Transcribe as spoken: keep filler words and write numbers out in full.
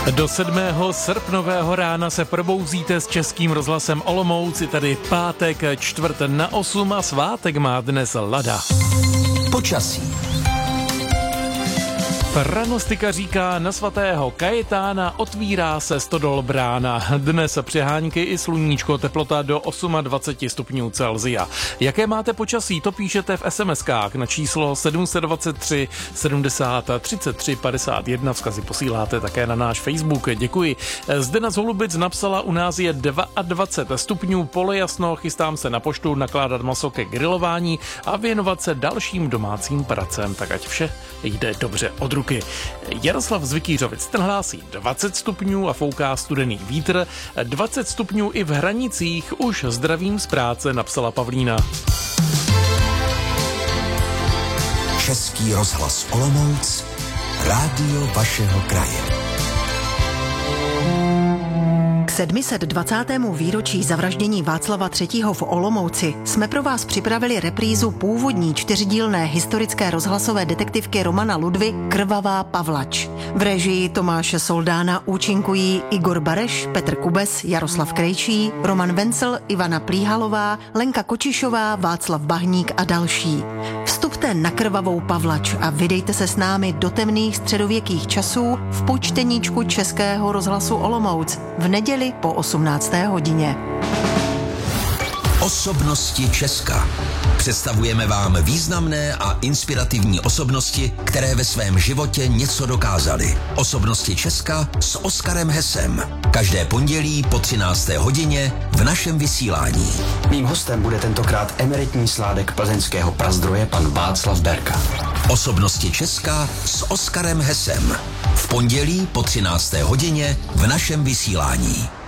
Do sedmého srpnového rána se probouzíte s Českým rozhlasem Olomouc. Je tady pátek, čtvrt na osm a svátek má dnes Lada. Počasí. Pranostika říká, na svatého Kajetána otvírá se Stodol brána. Dnes přehánky i sluníčko, teplota do dvacet osm stupňů Celsia. Jaké máte počasí, to píšete v es em eskách na číslo sedm set dvacet tři sedmdesát třicet tři padesát jedna. Vzkazy posíláte také na náš Facebook. Děkuji. Zdena z Holubic napsala, u nás je dvacet dva stupňů, pole jasno, chystám se na poštu nakládat maso ke grilování a věnovat se dalším domácím pracem, tak ať vše jde dobře od ruky. Jaroslav z Vikířovic, ten hlásí dvacet stupňů a fouká studený vítr, dvacet stupňů i v Hranicích, už zdravím z práce, napsala Pavlína. Český rozhlas Olomouc, rádio vašeho kraje. K sedm set dvacátému výročí zavraždění Václava třetího v Olomouci jsme pro vás připravili reprízu původní čtyřdílné historické rozhlasové detektivky Romana Ludvy Krvavá Pavlač. V režii Tomáše Soldána účinkují Igor Bareš, Petr Kubes, Jaroslav Krejčí, Roman Vencel, Ivana Plíhalová, Lenka Kočišová, Václav Bahník a další. Vstupte na Krvavou Pavlač a vydejte se s námi do temných středověkých časů v počteníčku Českého rozhlasu Olomouc v neděli po osmnácté hodině. Osobnosti Česka. Představujeme vám významné a inspirativní osobnosti, které ve svém životě něco dokázaly. Osobnosti Česka s Oskarem Hesem. Každé pondělí po třinácté hodině v našem vysílání. Mým hostem bude tentokrát emeritní sládek plzeňského prazdroje pan Václav Berka. Osobnosti Česka s Oskarem Hesem. V pondělí po třinácté hodině v našem vysílání.